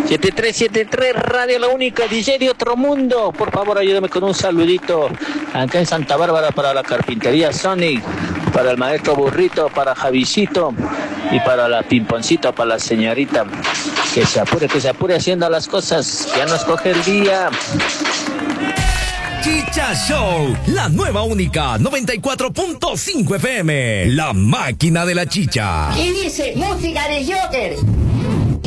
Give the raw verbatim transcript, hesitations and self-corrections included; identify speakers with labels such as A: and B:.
A: siete tres siete tres Radio La Única, D J de Otro Mundo. Por favor, ayúdame con un saludito acá en Santa Bárbara para la carpintería Sonic, para el maestro Burrito, para Javicito y para la Pimponcito, para la señorita. Que se apure, que se apure haciendo las cosas. Ya nos coge el día.
B: Chicha Show, la nueva única noventa y cuatro punto cinco F M, la máquina de la chicha.
C: Y dice, música de Joker.